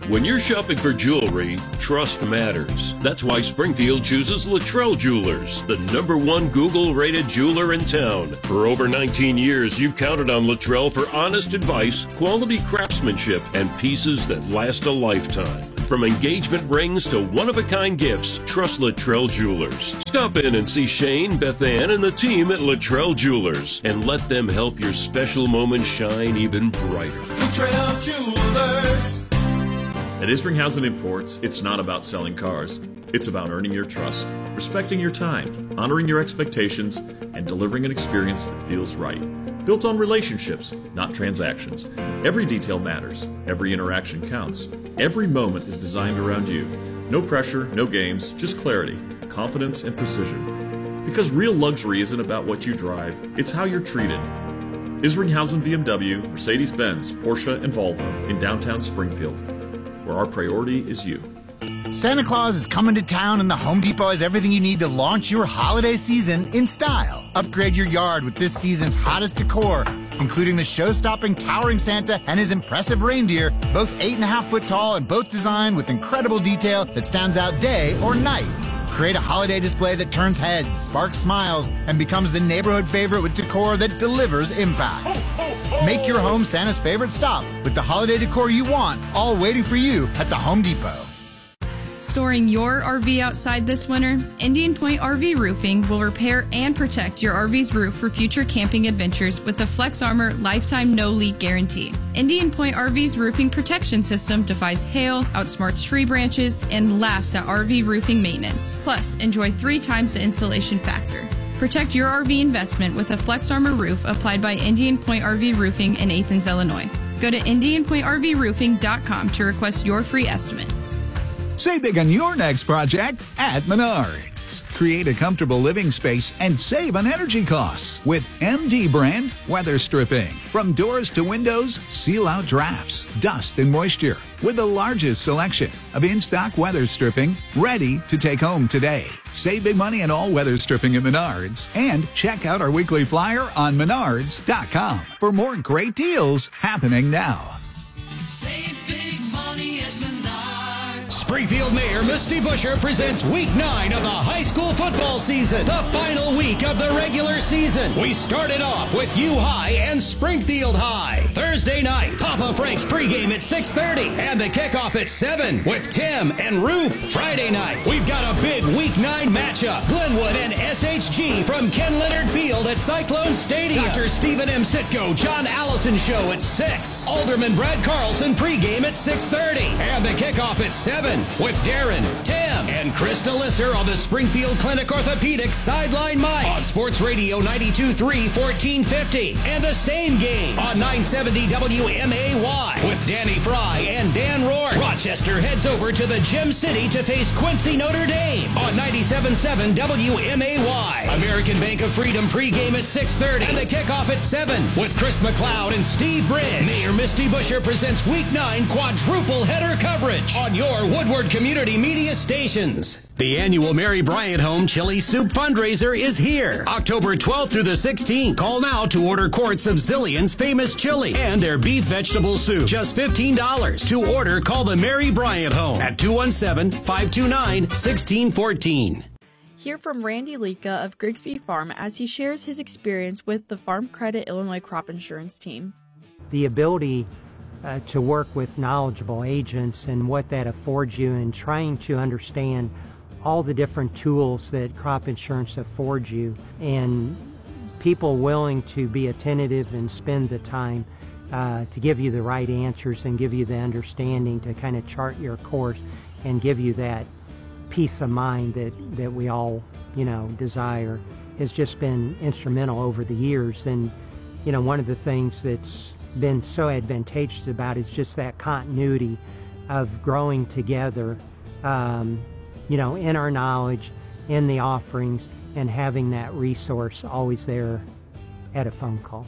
When you're shopping for jewelry, trust matters. That's why Springfield chooses Luttrell Jewelers, the #1 Google-rated jeweler in town. For over 19 years, you've counted on Luttrell for honest advice, quality craftsmanship, and pieces that last a lifetime. From engagement rings to one-of-a-kind gifts, trust Luttrell Jewelers. Stop in and see Shane, Beth Ann, and the team at Luttrell Jewelers, and let them help your special moments shine even brighter. Luttrell Jewelers. At Isringhausen Imports, it's not about selling cars. It's about earning your trust, respecting your time, honoring your expectations, and delivering an experience that feels right. Built on relationships, not transactions. Every detail matters. Every interaction counts. Every moment is designed around you. No pressure, no games, just clarity, confidence, and precision. Because real luxury isn't about what you drive, it's how you're treated. Isringhausen BMW, Mercedes-Benz, Porsche, and Volvo in downtown Springfield, where our priority is you. Santa Claus is coming to town, and the Home Depot has everything you need to launch your holiday season in style. Upgrade your yard with this season's hottest decor, including the show-stopping towering Santa and his impressive reindeer, both 8.5 foot tall and both designed with incredible detail that stands out day or night. Create a holiday display that turns heads, sparks smiles, and becomes the neighborhood favorite with decor that delivers impact. Make your home Santa's favorite stop with the holiday decor you want, all waiting for you at the Home Depot. Storing your RV outside this winter? Indian Point RV Roofing will repair and protect your RV's roof for future camping adventures with the Flex Armor Lifetime No Leak Guarantee. Indian Point RV's roofing protection system defies hail, outsmarts tree branches, and laughs at RV roofing maintenance. Plus, enjoy 3 times the insulation factor. Protect your RV investment with a Flex Armor roof applied by Indian Point RV Roofing in Athens, Illinois. Go to IndianPointRVRoofing.com to request your free estimate. Save big on your next project at Menards. Create a comfortable living space and save on energy costs with MD brand weather stripping. From doors to windows, seal out drafts, dust, and moisture with the largest selection of in-stock weather stripping ready to take home today. Save big money on all weather stripping at Menards and check out our weekly flyer on menards.com for more great deals happening now. Save big money at Menards. Springfield Mayor Misty Buscher presents Week 9 of the high school football season, the final week of the regular season. We started off with U High and Springfield High. Thursday night, Papa Frank's pregame at 6:30 and the kickoff at 7 with Tim and Rube. Friday night, we've got a big Week 9 matchup. Glenwood and SHG from Ken Leonard Field at Cyclone Stadium. Dr. Stephen M. Sitko, John Allison Show at 6. Alderman Brad Carlson pregame at 6:30 and the kickoff at 7 with Darren, Tim, and Krista Lisser on the Springfield Clinic Orthopedics sideline mic on Sports Radio 92.3 1450 and the same game on 970 WMAY with Danny Fry and Dan Rourke. Rochester heads over to the Gem City to face Quincy Notre Dame on 97.7 WMAY. American Bank of Freedom pregame at 6:30 and the kickoff at 7 with Chris McLeod and Steve Bridge. Mayor Misty Buscher presents Week 9 quadruple header coverage on your Woodward Community Media stations. The annual Mary Bryant Home Chili Soup fundraiser is here. October 12th through the 16th. Call now to order quarts of Zillion's famous chili and their beef vegetable soup. Just $15. To order, call the Mary Bryant Home at 217-529-1614. Hear from Randy Lika of Grigsby Farm as he shares his experience with the Farm Credit Illinois Crop Insurance Team. The ability to work with knowledgeable agents and what that affords you, and trying to understand all the different tools that crop insurance affords you, and people willing to be attentive and spend the time to give you the right answers and give you the understanding to kind of chart your course and give you that peace of mind that we all, desire, has just been instrumental over the years. And, one of the things that's been so advantageous about is just that continuity of growing together, in our knowledge, in the offerings, and having that resource always there at a phone call.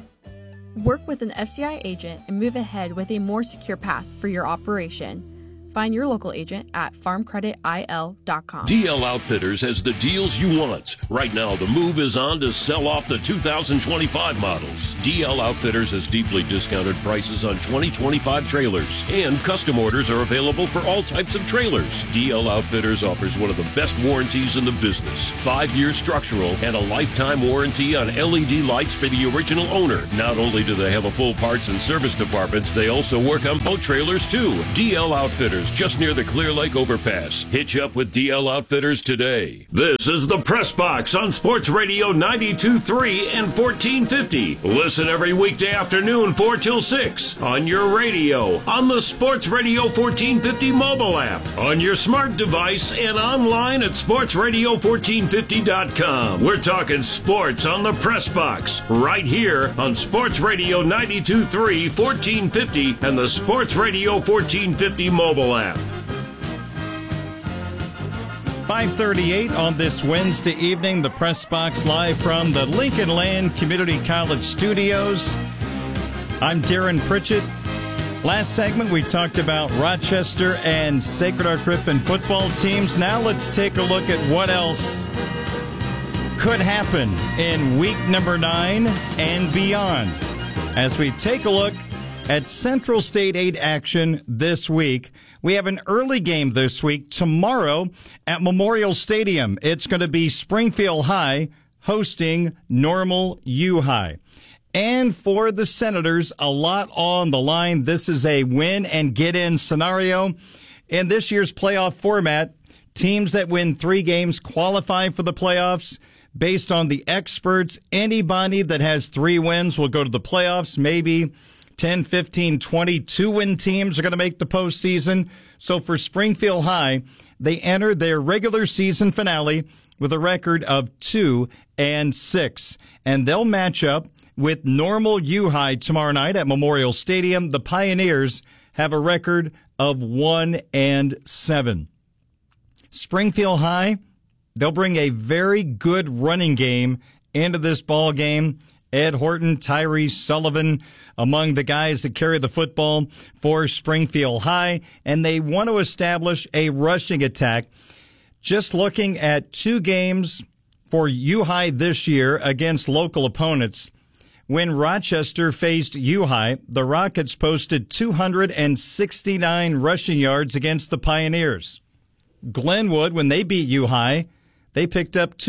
Work with an FCI agent and move ahead with a more secure path for your operation. Find your local agent at farmcreditil.com. DL Outfitters has the deals you want. Right now, the move is on to sell off the 2025 models. DL Outfitters has deeply discounted prices on 2025 trailers, and custom orders are available for all types of trailers. DL Outfitters offers one of the best warranties in the business. 5-year structural and a lifetime warranty on LED lights for the original owner. Not only do they have a full parts and service department, they also work on boat trailers too. DL Outfitters, just near the Clear Lake overpass. Hitch up with DL Outfitters today. This is the Press Box on Sports Radio 92.3 and 1450. Listen every weekday afternoon 4 till 6 on your radio, on the Sports Radio 1450 mobile app, on your smart device, and online at sportsradio1450.com. We're talking sports on the Press Box right here on Sports Radio 92.3, 1450, and the Sports Radio 1450 mobile app. 5:38 on this Wednesday evening, the Press Box live from the Lincoln Land Community College studios. I'm Darren Pritchett. Last segment, we talked about Rochester and Sacred Heart Griffin football teams. Now let's take a look at what else could happen in week number 9 and beyond as we take a look at Central State 8 action this week. We have an early game this week tomorrow at Memorial Stadium. It's going to be Springfield High hosting Normal U High. And for the Senators, a lot on the line. This is a win and get in scenario. In this year's playoff format, teams that win 3 games qualify for the playoffs. Based on the experts, anybody that has 3 wins will go to the playoffs. Maybe 10, 15, 20 2-win teams are going to make the postseason. So for Springfield High, they enter their regular season finale with a record of 2-6. And they'll match up with Normal U High tomorrow night at Memorial Stadium. The Pioneers have a record of 1-7. Springfield High, they'll bring a very good running game into this ball game. Ed Horton, Tyree Sullivan, among the guys that carry the football for Springfield High, and they want to establish a rushing attack. Just looking at 2 games for U High this year against local opponents. When Rochester faced U High, the Rockets posted 269 rushing yards against the Pioneers. Glenwood, when they beat U High, they picked up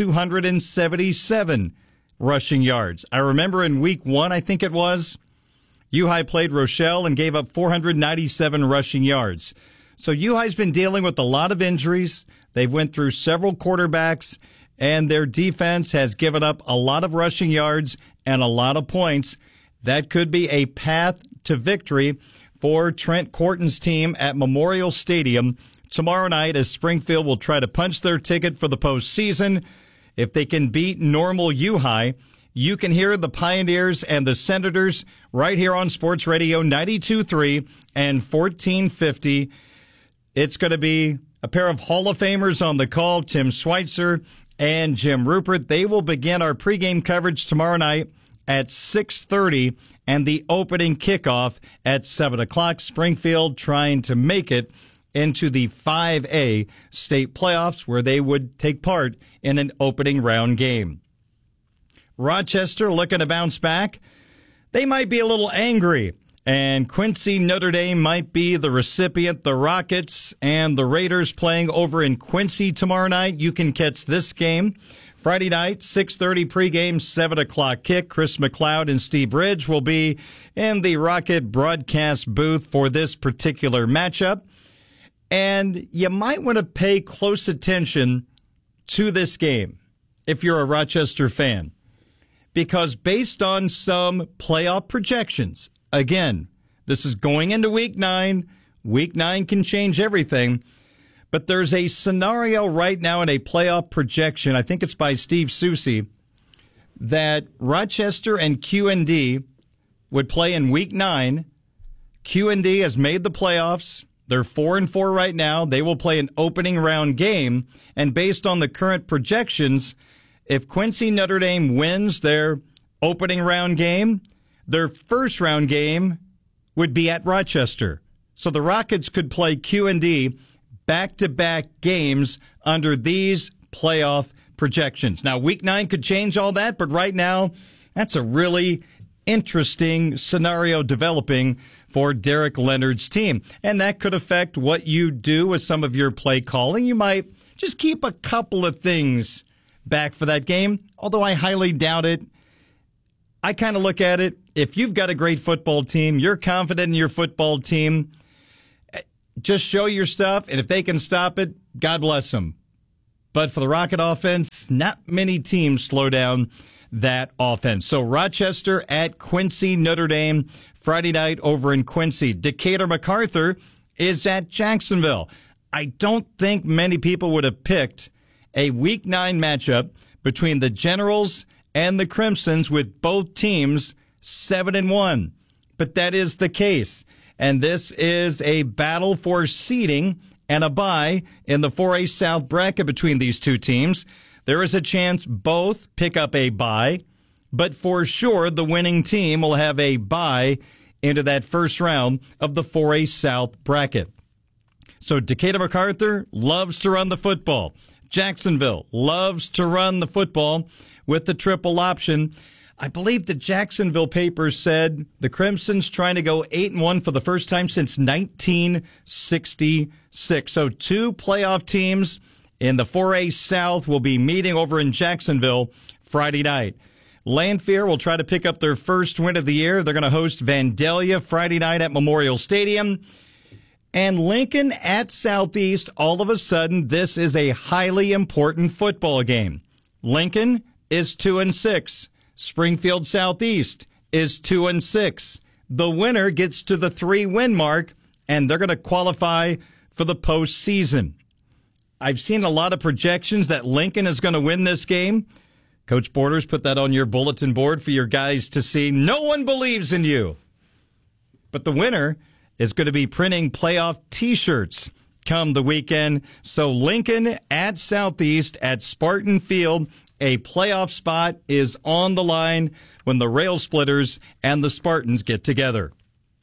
277 rushing yards. I remember in week 1, I think it was, U High played Rochelle and gave up 497 rushing yards. So U High's been dealing with a lot of injuries. They've went through several quarterbacks, and their defense has given up a lot of rushing yards and a lot of points. That could be a path to victory for Trent Corton's team at Memorial Stadium tomorrow night, as Springfield will try to punch their ticket for the postseason. If they can beat Normal U High, you can hear the Pioneers and the Senators right here on Sports Radio 92.3 and 1450. It's going to be a pair of Hall of Famers on the call, Tim Schweitzer and Jim Rupert. They will begin our pregame coverage tomorrow night at 6:30 and the opening kickoff at 7 o'clock. Springfield trying to make it into the 5A state playoffs, where they would take part in an opening round game. Rochester looking to bounce back. They might be a little angry, and Quincy Notre Dame might be the recipient. The Rockets and the Raiders playing over in Quincy tomorrow night. You can catch this game Friday night, 6:30 pregame, 7 o'clock kick. Chris McLeod and Steve Ridge will be in the Rocket broadcast booth for this particular matchup. And you might want to pay close attention to this game if you're a Rochester fan, because based on some playoff projections, again, this is going into Week 9. Week 9 can change everything, but there's a scenario right now in a playoff projection, I think it's by Steve Susi, that Rochester and QND would play in Week 9. QND has made the playoffs. They're 4-4 right now. They will play an opening round game. And based on the current projections, if Quincy Notre Dame wins their opening round game, their first round game would be at Rochester. So the Rockets could play Q&D back-to-back games under these playoff projections. Now, Week 9 could change all that, but right now, that's a really interesting scenario developing for Derek Leonard's team. And that could affect what you do with some of your play calling. You might just keep a couple of things back for that game, although I highly doubt it. I kind of look at it, if you've got a great football team, you're confident in your football team, just show your stuff, and if they can stop it, God bless them. But for the Rocket offense, not many teams slow down that offense. So Rochester at Quincy, Notre Dame, Friday night over in Quincy. Decatur MacArthur is at Jacksonville. I don't think many people would have picked a Week 9 matchup between the Generals and the Crimsons with both teams 7-1. But that is the case. And this is a battle for seeding and a bye in the 4A South bracket between these two teams. There is a chance both pick up a bye, but for sure the winning team will have a bye into that first round of the 4A South bracket. So Decatur MacArthur loves to run the football. Jacksonville loves to run the football with the triple option. I believe the Jacksonville paper said the Crimson's trying to go 8-1 for the first time since 1966. So two playoff teams in the 4A South will be meeting over in Jacksonville Friday night. Lanphier will try to pick up their first win of the year. They're going to host Vandalia Friday night at Memorial Stadium. And Lincoln at Southeast, all of a sudden, this is a highly important football game. Lincoln is 2-6. Springfield Southeast is 2-6. The winner gets to the 3-win mark, and they're going to qualify for the postseason. I've seen a lot of projections that Lincoln is going to win this game. Coach Borders, put that on your bulletin board for your guys to see. No one believes in you. But the winner is going to be printing playoff T-shirts come the weekend. So Lincoln at Southeast at Spartan Field. A playoff spot is on the line when the Rail Splitters and the Spartans get together.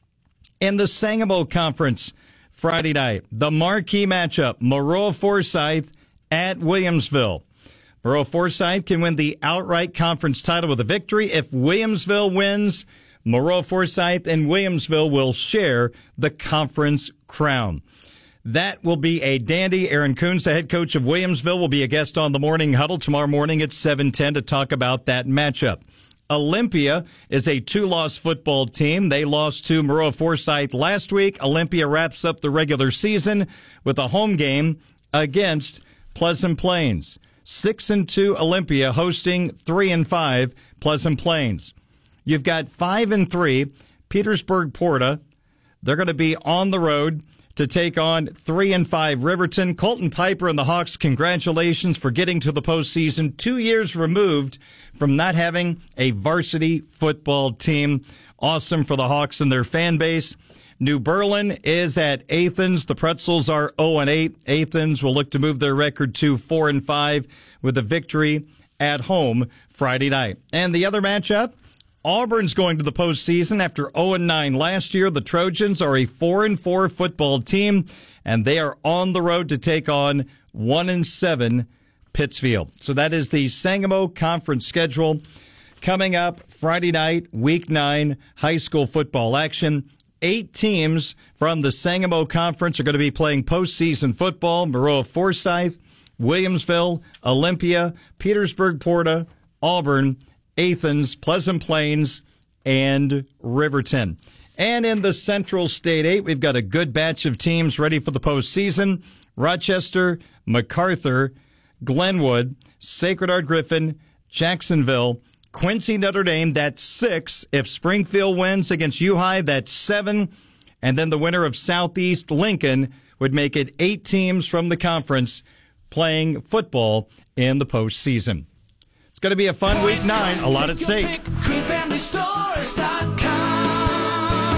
In the Sangamo Conference Friday night, the marquee matchup, Maroa-Forsyth at Williamsville. Maroa-Forsyth can win the outright conference title with a victory. If Williamsville wins, Maroa-Forsyth and Williamsville will share the conference crown. That will be a dandy. Aaron Coons, the head coach of Williamsville, will be a guest on the Morning Huddle tomorrow morning at 7:10 to talk about that matchup. Olympia is a two-loss football team. They lost to Maroa-Forsyth last week. Olympia wraps up the regular season with a home game against Pleasant Plains. 6-2 Olympia hosting 3-5 Pleasant Plains. You've got 5-3 Petersburg Porta. They're going to be on the road to take on 3-5 Riverton. Colton Piper and the Hawks, congratulations for getting to the postseason 2 years removed from not having a varsity football team. Awesome for the Hawks and their fan base. New Berlin is at Athens. The Pretzels are 0-8. Athens will look to move their record to 4-5 with a victory at home Friday night. And the other matchup, Auburn's going to the postseason after 0-9 last year. The Trojans are a 4-4 football team, and they are on the road to take on 1-7 Pittsfield. So that is the Sangamo Conference schedule. Coming up Friday night, Week 9, high school football action. 8 teams from the Sangamo Conference are going to be playing postseason football. Maroa-Forsyth, Williamsville, Olympia, Petersburg Porta, Auburn, Athens, Pleasant Plains, and Riverton. And in the Central State 8, we've got a good batch of teams ready for the postseason. Rochester, MacArthur, Glenwood, Sacred Heart Griffin, Jacksonville, Quincy Notre Dame, that's 6. If Springfield wins against U-High, that's 7. And then the winner of Southeast Lincoln would make it 8 teams from the conference playing football in the postseason. It's going to be a fun Week 9, a lot at stake.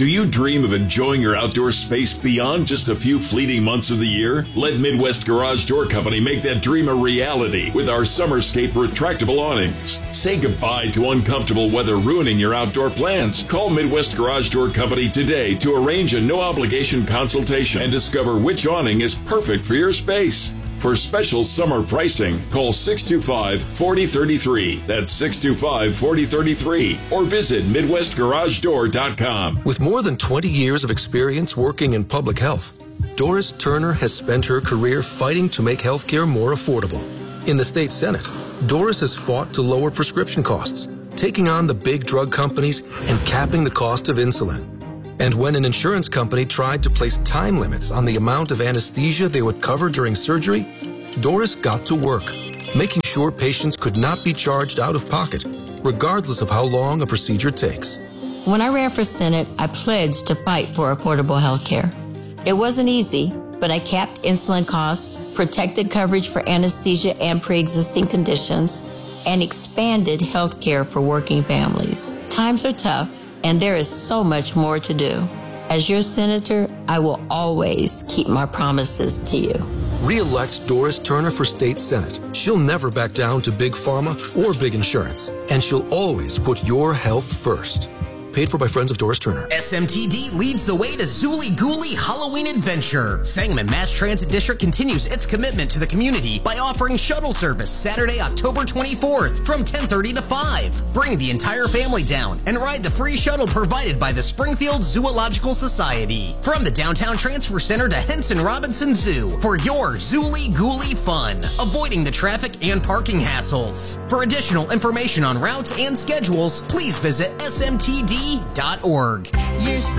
Do you dream of enjoying your outdoor space beyond just a few fleeting months of the year? Let Midwest Garage Door Company make that dream a reality with our Summerscape retractable awnings. Say goodbye to uncomfortable weather ruining your outdoor plans. Call Midwest Garage Door Company today to arrange a no-obligation consultation and discover which awning is perfect for your space. For special summer pricing, call 625-4033. That's 625-4033. Or visit MidwestGarageDoor.com. With more than 20 years of experience working in public health, Doris Turner has spent her career fighting to make healthcare more affordable. In the state Senate, Doris has fought to lower prescription costs, taking on the big drug companies and capping the cost of insulin. And when an insurance company tried to place time limits on the amount of anesthesia they would cover during surgery, Doris got to work, making sure patients could not be charged out of pocket, regardless of how long a procedure takes. When I ran for Senate, I pledged to fight for affordable health care. It wasn't easy, but I capped insulin costs, protected coverage for anesthesia and pre-existing conditions, and expanded health care for working families. Times are tough, and there is so much more to do. As your senator, I will always keep my promises to you. Re-elect Doris Turner for state senate. She'll never back down to big pharma or big insurance, and she'll always put your health first. Paid for by Friends of Doris Turner. SMTD leads the way to Zooly Gooly Halloween Adventure. Sangamon Mass Transit District continues its commitment to the community by offering shuttle service Saturday, October 24th from 10:30 to 5. Bring the entire family down and ride the free shuttle provided by the Springfield Zoological Society. From the Downtown Transfer Center to Henson Robinson Zoo for your Zooly Gooly fun, avoiding the traffic and parking hassles. For additional information on routes and schedules, please visit smtd.org.